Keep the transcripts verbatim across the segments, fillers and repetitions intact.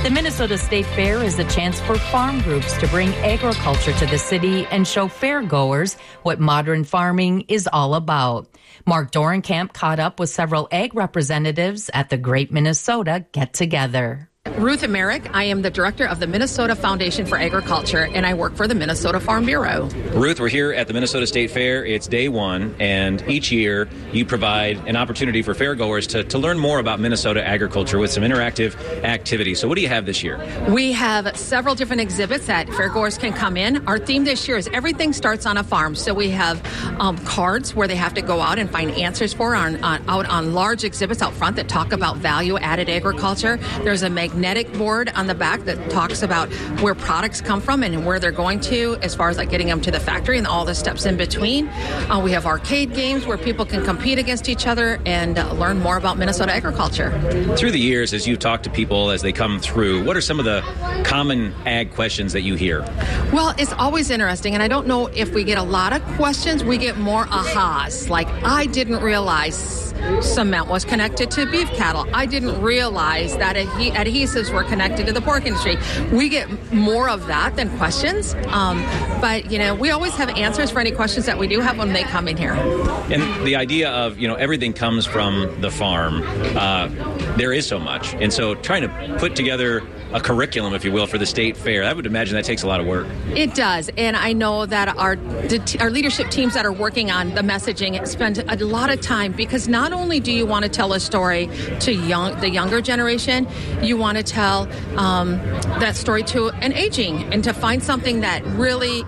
The Minnesota State Fair is a chance for farm groups to bring agriculture to the city and show fairgoers what modern farming is all about. Mark Dorenkamp caught up with several ag representatives at the Great Minnesota Get-Together. Ruth Emmerich. I am the director of the Minnesota Foundation for Agriculture, and I work for the Minnesota Farm Bureau. Ruth, we're here at the Minnesota State Fair. It's day one, and each year you provide an opportunity for fairgoers to, to learn more about Minnesota agriculture with some interactive activities. So what do you have this year? We have several different exhibits that fairgoers can come in. Our theme this year is Everything Starts on a Farm. So we have um, cards where they have to go out and find answers for on, on, out on large exhibits out front that talk about value-added agriculture. There's a magnetic board on the back that talks about where products come from and where they're going to as far as like getting them to the factory and all the steps in between. Uh, we have arcade games where people can compete against each other and uh, learn more about Minnesota agriculture. Through the years, as you talk to people as they come through, what are some of the common ag questions that you hear? Well, it's always interesting, and I don't know if we get a lot of questions. We get more ahas, like, I didn't realize cement was connected to beef cattle. I didn't realize that adhe- adhesives were connected to the pork industry. We get more of that than questions, um, but, you know, we always have answers for any questions that we do have when they come in here. And the idea of, you know, everything comes from the farm, uh, there is so much. And so trying to put together a curriculum, if you will, for the state fair, I would imagine that takes a lot of work. It does, and I know that our our leadership teams that are working on the messaging spend a lot of time, because not only do you want to tell a story to young the younger generation, you want to tell um, that story to an aging, and to find something that really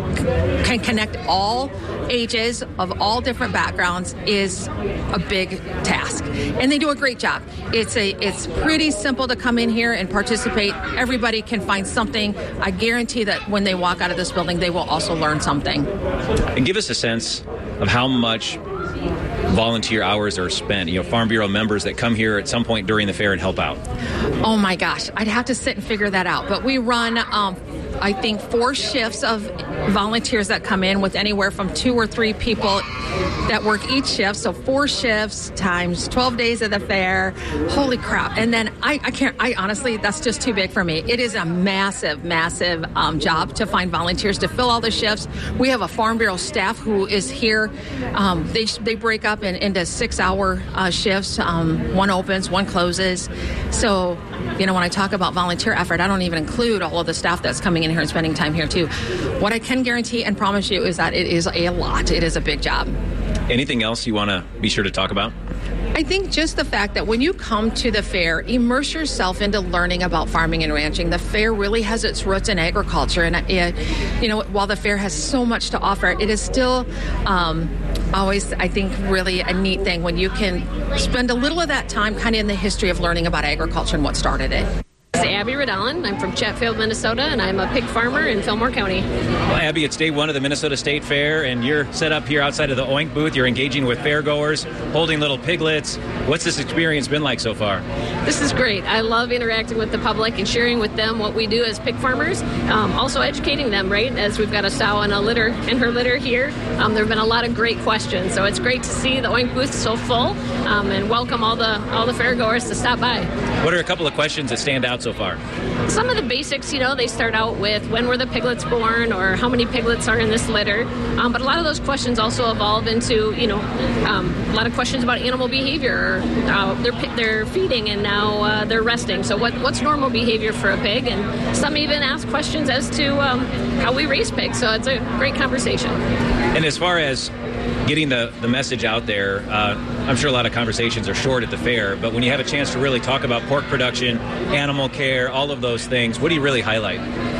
can connect all ages of all different backgrounds is a big task, and they do a great job. It's a it's pretty simple to come in here and participate. Everybody can find something. I guarantee that when they walk out of this building, they will also learn something. And give us a sense of how much volunteer hours are spent, you know, Farm Bureau members that come here at some point during the fair and help out. Oh my gosh, I'd have to sit and figure that out. But we run, um, I think, four shifts of volunteers that come in, with anywhere from two or three people that work each shift. So four shifts times twelve days of the fair. Holy crap. And then I, I can't, I honestly, that's just too big for me. It is a massive, massive um, job to find volunteers to fill all the shifts. We have a Farm Bureau staff who is here. Um, they, they break up in, into six hour uh, shifts. Um, one opens, one closes. So, you know, when I talk about volunteer effort, I don't even include all of the staff that's coming in here and spending time here too. What I can guarantee and promise you is that it is a lot. It is a big job. Anything else you want to be sure to talk about? I think just the fact that when you come to the fair, immerse yourself into learning about farming and ranching. The fair really has its roots in agriculture. And, it, you know, while the fair has so much to offer, it is still um, always, I think, really a neat thing when you can spend a little of that time kind of in the history of learning about agriculture and what started it. It's Abby Radallen. I'm from Chatfield, Minnesota, and I'm a pig farmer in Fillmore County. Well, Abby, it's day one of the Minnesota State Fair, and you're set up here outside of the Oink booth. You're engaging with fairgoers, holding little piglets. What's this experience been like so far? This is great. I love interacting with the public and sharing with them what we do as pig farmers. Um, also educating them, right? As we've got a sow and a litter and her litter here. Um, there have been a lot of great questions, so it's great to see the Oink booth so full, um, and welcome all the all the fairgoers to stop by. What are a couple of questions that stand out so far? Some of the basics, you know, they start out with when were the piglets born, or how many piglets are in this litter. Um, but a lot of those questions also evolve into, you know, um, a lot of questions about animal behavior. Or, uh, they're they're feeding and now uh, they're resting. So what what's normal behavior for a pig? And some even ask questions as to um, how we raise pigs. So it's a great conversation. And as far as getting the, the message out there, uh, I'm sure a lot of conversations are short at the fair, but when you have a chance to really talk about pork production, animal care, all of those things, what do you really highlight?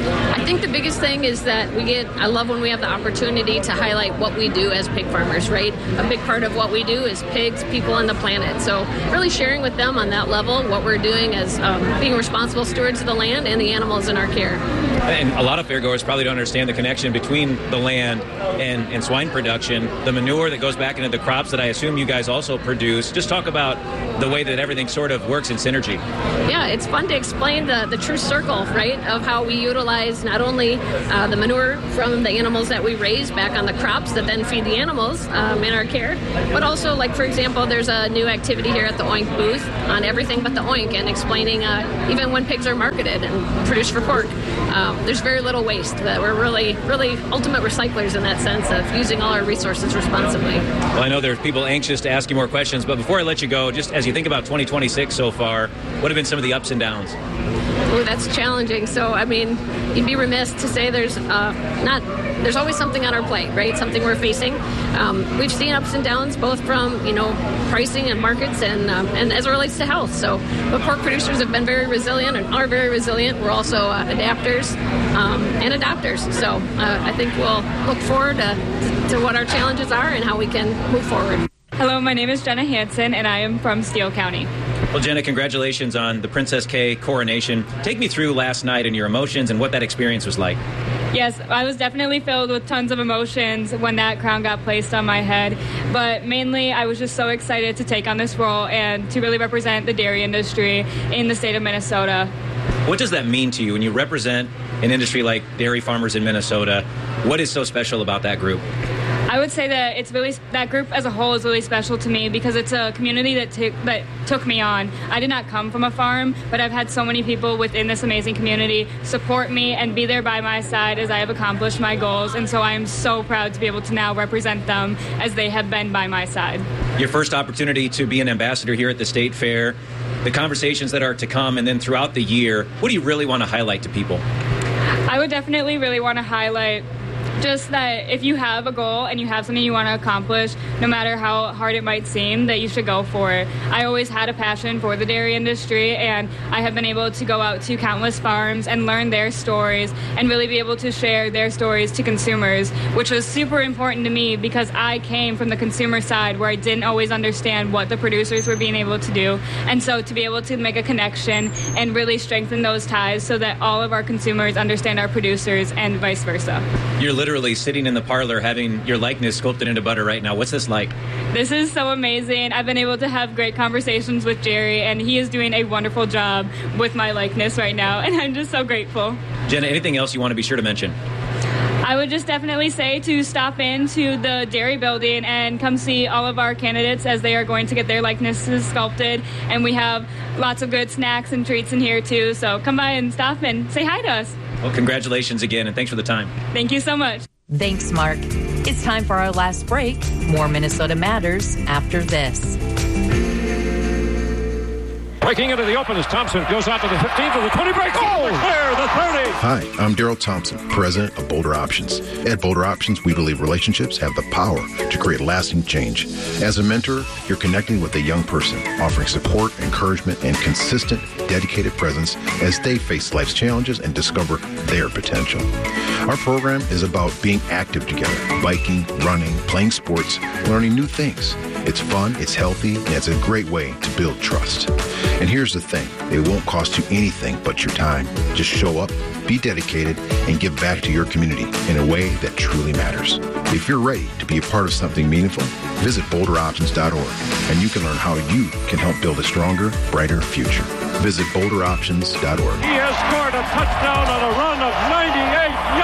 I think the biggest thing is that we get, I love when we have the opportunity to highlight what we do as pig farmers, right? A big part of what we do is pigs, people, and the planet. So really sharing with them on that level what we're doing as um, being responsible stewards of the land and the animals in our care. And a lot of fairgoers probably don't understand the connection between the land and, and swine production, the manure that goes back into the crops that I assume you guys also produce. Just talk about the way that everything sort of works in synergy. Yeah, it's fun to explain the, the true circle, right, of how we utilize utilize not only uh, the manure from the animals that we raise back on the crops that then feed the animals um, in our care, but also, like, for example, there's a new activity here at the Oink booth on everything but the Oink and explaining uh, even when pigs are marketed and produced for pork, um, there's very little waste. That we're really, really ultimate recyclers in that sense of using all our resources responsibly. Well, I know there's people anxious to ask you more questions, but before I let you go, just as you think about twenty twenty-six so far, what have been some of the ups and downs? Oh, that's challenging. So, I mean, you'd be remiss to say there's uh, not, there's always something on our plate, right? Something we're facing. Um, we've seen ups and downs, both from, you know, pricing and markets and um, and as it relates to health. So, but pork producers have been very resilient and are very resilient. We're also uh, adapters um, and adopters. So, uh, I think we'll look forward to, to what our challenges are and how we can move forward. Hello, my name is Jenna Hansen, and I am from Steele County. Well, Jenna, congratulations on the Princess K coronation. Take me through last night and your emotions and what that experience was like. Yes, I was definitely filled with tons of emotions when that crown got placed on my head. But mainly, I was just so excited to take on this role and to really represent the dairy industry in the state of Minnesota. What does that mean to you when you represent an industry like dairy farmers in Minnesota? What is so special about that group? I would say that it's really that group as a whole is really special to me because it's a community that t- that took me on. I did not come from a farm, but I've had so many people within this amazing community support me and be there by my side as I have accomplished my goals. And so I am so proud to be able to now represent them as they have been by my side. Your first opportunity to be an ambassador here at the State Fair, the conversations that are to come, and then throughout the year, what do you really want to highlight to people? I would definitely really want to highlight just that if you have a goal and you have something you want to accomplish, no matter how hard it might seem, that you should go for it. I always had a passion for the dairy industry, and I have been able to go out to countless farms and learn their stories and really be able to share their stories to consumers, which was super important to me because I came from the consumer side where I didn't always understand what the producers were being able to do. And so to be able to make a connection and really strengthen those ties so that all of our consumers understand our producers and vice versa. You're literally sitting in the parlor having your likeness sculpted into butter right now. What's this like? This is so amazing. I've been able to have great conversations with Jerry, and he is doing a wonderful job with my likeness right now, and I'm just so grateful. Jenna, anything else you want to be sure to mention? I would just definitely say to stop into the dairy building and come see all of our candidates as they are going to get their likenesses sculpted. And we have lots of good snacks and treats in here, too. So come by and stop and say hi to us. Well, congratulations again, and thanks for the time. Thank you so much. Thanks, Mark. It's time for our last break. More Minnesota Matters after this. Breaking into the open as Thompson goes out to the fifteen for the twenty break. Oh, clear the thirty. Hi, I'm Daryl Thompson, president of Boulder Options. At Boulder Options, we believe relationships have the power to create lasting change. As a mentor, you're connecting with a young person, offering support, encouragement, and consistent, dedicated presence as they face life's challenges and discover their potential. Our program is about being active together, biking, running, playing sports, learning new things. It's fun, it's healthy, and it's a great way to build trust. And here's the thing, it won't cost you anything but your time. Just show up, be dedicated, and give back to your community in a way that truly matters. If you're ready to be a part of something meaningful, visit boulder options dot org, and you can learn how you can help build a stronger, brighter future. Visit boulder options dot org. He has scored a touchdown on a run of ninety-eight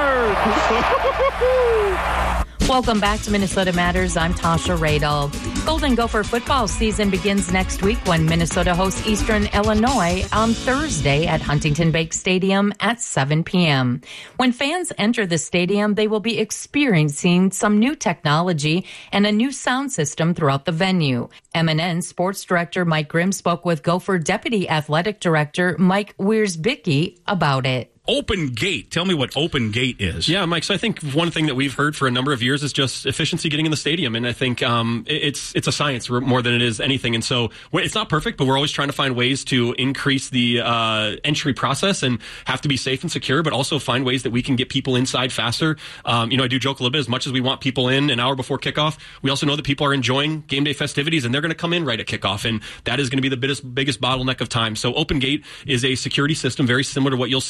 yards. Welcome back to Minnesota Matters. I'm Tasha Radel. Golden Gopher football season begins next week when Minnesota hosts Eastern Illinois on Thursday at Huntington Bank Stadium at seven p.m. When fans enter the stadium, they will be experiencing some new technology and a new sound system throughout the venue. M and N Sports Director Mike Grimm spoke with Gopher Deputy Athletic Director Mike Wiersbicki about it. Open Gate. Tell me what Open Gate is. Yeah, Mike. So I think one thing that we've heard for a number of years is just efficiency getting in the stadium, and I think um, it's it's a science more than it is anything. And so it's not perfect, but we're always trying to find ways to increase the uh, entry process and have to be safe and secure, but also find ways that we can get people inside faster. Um, you know, I do joke a little bit. As much as we want people in an hour before kickoff, we also know that people are enjoying game day festivities, and they're going to come in right at kickoff, and that is going to be the biggest biggest bottleneck of time. So Open Gate is a security system very similar to what you'll see at U S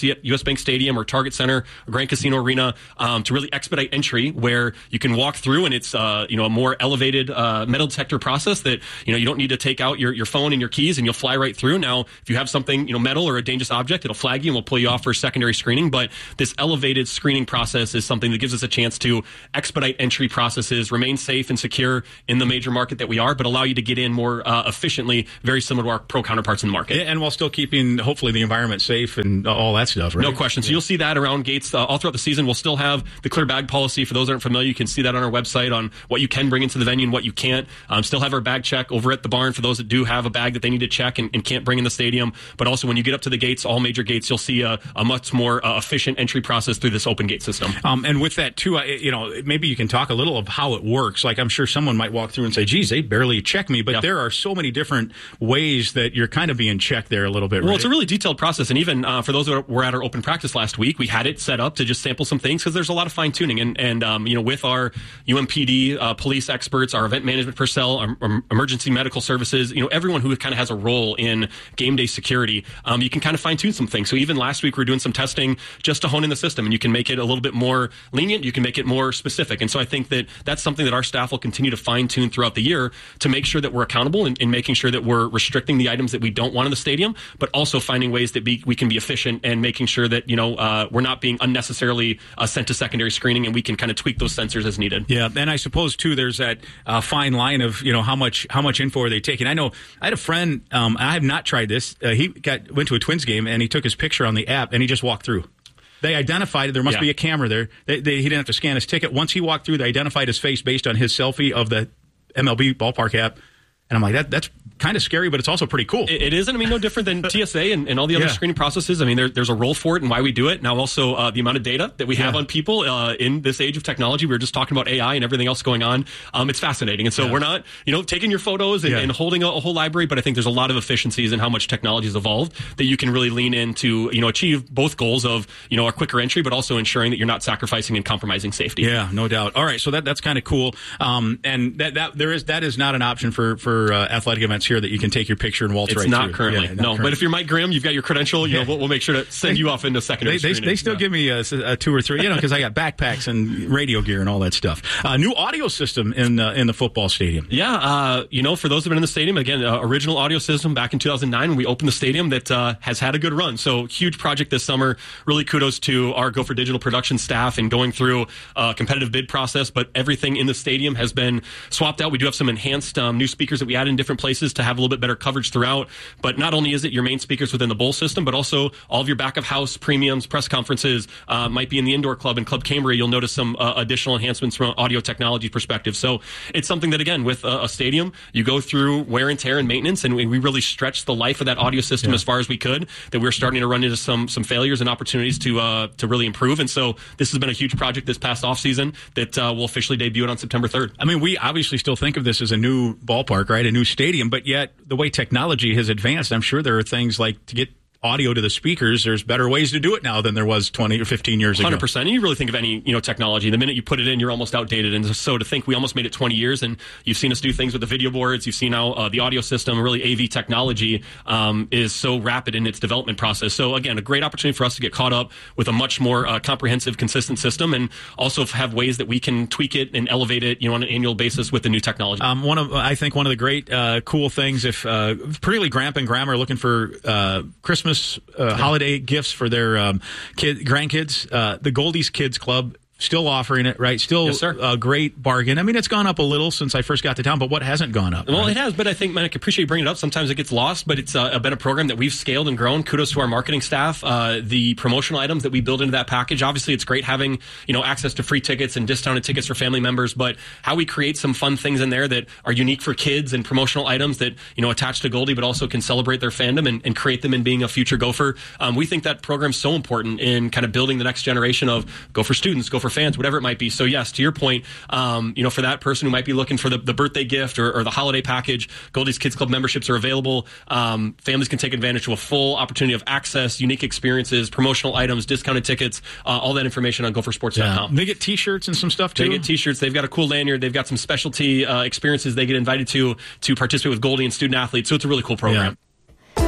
U S Bank Stadium or Target Center or Grand Casino Arena um, to really expedite entry, where you can walk through and it's uh, you know a more elevated uh, metal detector process that you know you don't need to take out your, your phone and your keys and you'll fly right through. Now, if you have something you know metal or a dangerous object, it'll flag you and we'll pull you off for secondary screening. But this elevated screening process is something that gives us a chance to expedite entry processes, remain safe and secure in the major market that we are, but allow you to get in more uh, efficiently, very similar to our pro counterparts in the market. And while still keeping, hopefully, the environment safe and all that stuff, right? No question. So yeah. you'll see that around gates uh, all throughout the season. We'll still have the clear bag policy. For those that aren't familiar, you can see that on our website on what you can bring into the venue and what you can't. Um, still have our bag check over at the barn for those that do have a bag that they need to check and, and can't bring in the stadium. But also when you get up to the gates, all major gates, you'll see a, a much more uh, efficient entry process through this open gate system. Um, and with that, too, I, you know, maybe you can talk a little of how it works. Like, I'm sure someone might walk through and say, geez, they barely check me. But yep. there are so many different ways that you're kind of being checked there a little bit, Well, right? it's a really detailed process. And even uh, for those that were at our open practice last week, we had it set up to just sample some things because there's a lot of fine tuning. And, and um, you know, with our U M P D uh, police experts, our event management personnel, our, our emergency medical services, you know, everyone who kind of has a role in game day security, um, you can kind of fine tune some things. So even last week, we were doing some testing just to hone in the system, and you can make it a little bit more lenient. You can make it more specific. And so I think that that's something that our staff will continue to fine tune throughout the year to make sure that we're accountable and, and making sure that we're restricting the items that we don't want in the stadium, but also finding ways that be, we can be efficient and making sure that, you know, uh, we're not being unnecessarily uh, sent to secondary screening, and we can kind of tweak those sensors as needed. Yeah, and I suppose too, there's that uh, fine line of you know how much how much info are they taking. I know I had a friend. Um, I have not tried this. Uh, he got went to a Twins game and he took his picture on the app and he just walked through. They identified it. There must yeah. be a camera there. They, they, he didn't have to scan his ticket. Once he walked through, they identified his face based on his selfie of the M L B ballpark app. And I'm like, that that's kind of scary, but it's also pretty cool. It, it is, and I mean, no different than T S A and, and all the other yeah. screening processes. I mean, there, there's a role for it and why we do it. Now, also uh, the amount of data that we have yeah. on people uh, in this age of technology. We were just talking about A I and everything else going on. Um, it's fascinating, and so yeah. we're not, you know, taking your photos and, yeah. and holding a, a whole library. But I think there's a lot of efficiencies in how much technology has evolved that you can really lean into, you know, achieve both goals of, you know, a quicker entry, but also ensuring that you're not sacrificing and compromising safety. Yeah, no doubt. All right, so that that's kind of cool. Um, and that that there is that is not an option for for uh, athletic events here that you can take your picture and waltz it's right not through. Currently. Yeah, not no, currently. But if you're Mike Grimm, you've got your credential. You Yeah. know, we'll, we'll make sure to send they, you off into secondary They, they, screening. they still yeah. give me a, a two or three, you know, because I got backpacks and radio gear and all that stuff. Uh, new audio system in uh, in the football stadium. Yeah, uh, you know, for those who've been in the stadium, again, uh, original audio system back in two thousand nine when we opened the stadium that uh, has had a good run. So huge project this summer. Really kudos to our Gopher Digital production staff and going through a competitive bid process. But everything in the stadium has been swapped out. We do have some enhanced um, new speakers that we add in different places to have a little bit better coverage throughout. But not only is it your main speakers within the bowl system, but also all of your back of house premiums, press conferences uh, might be in the indoor club and Club Cambria. You'll notice some uh, additional enhancements from an audio technology perspective. So it's something that, again, with a, a stadium, you go through wear and tear and maintenance, and we, we really stretched the life of that audio system yeah. as far as we could, that we we're starting to run into some some failures and opportunities to uh, to really improve. And so this has been a huge project this past offseason that uh, will officially debut it on September third. I mean, we obviously still think of this as a new ballpark, right? A new stadium, but yet the way technology has advanced, I'm sure there are things like to get audio to the speakers, there's better ways to do it now than there was twenty or fifteen years ago. one hundred percent. And you really think of any, you know, technology, the minute you put it in, you're almost outdated. And so to think we almost made it twenty years, and you've seen us do things with the video boards, you've seen how uh, the audio system, really A V technology um, is so rapid in its development process. So again, a great opportunity for us to get caught up with a much more uh, comprehensive, consistent system, and also have ways that we can tweak it and elevate it, you know, on an annual basis with the new technology. Um, one of, I think one of the great, uh, cool things, if uh, particularly Grandpa and Grandma are looking for uh, Christmas uh, holiday gifts for their um, kid, grandkids, uh, the Goldie's Kids Club still offering it, right? Still yes, sir. a great bargain. I mean, it's gone up a little since I first got to town, but what hasn't gone up? Well, right? it has, but I think, man, I appreciate you bringing it up. Sometimes it gets lost, but it's uh, been a program that we've scaled and grown. Kudos to our marketing staff. Uh, the promotional items that we build into that package, obviously it's great having, you know, access to free tickets and discounted tickets for family members, but how we create some fun things in there that are unique for kids and promotional items that, you know, attach to Goldie, but also can celebrate their fandom and, and create them in being a future Gopher. Um, we think that program's so important in kind of building the next generation of Gopher students, Gopher fans, whatever it might be. So yes, to your point, um, you know, for that person who might be looking for the, the birthday gift or, or the holiday package, Goldie's Kids Club memberships are available. Um, families can take advantage of a full opportunity of access, unique experiences, promotional items, discounted tickets, uh, all that information on gopher sports dot com. Yeah. They get T-shirts and some stuff too. They get T-shirts. They've got a cool lanyard. They've got some specialty uh, experiences they get invited to to participate with Goldie and student athletes. So it's a really cool program. Yeah.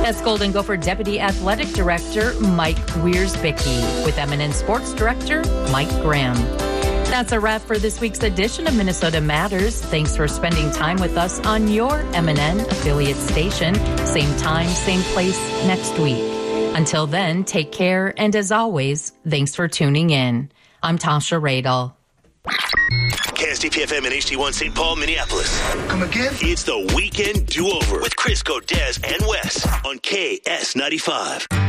That's Golden Gopher Deputy Athletic Director Mike Wiersbicki with M N N Sports Director Mike Graham. That's a wrap for this week's edition of Minnesota Matters. Thanks for spending time with us on your M N N affiliate station. Same time, same place next week. Until then, take care, and as always, thanks for tuning in. I'm Tasha Radel. K S T P F M and H D one Saint Paul, Minneapolis. Come again? It's the Weekend Do-Over with Chris Godez and Wes on K S ninety-five.